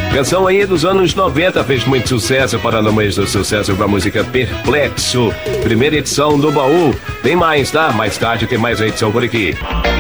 Canção aí dos anos 90, fez muito sucesso, para mais do sucesso com a música Perplexo. Primeira edição do Baú. Tem mais, tá? Mais tarde tem mais uma edição por aqui.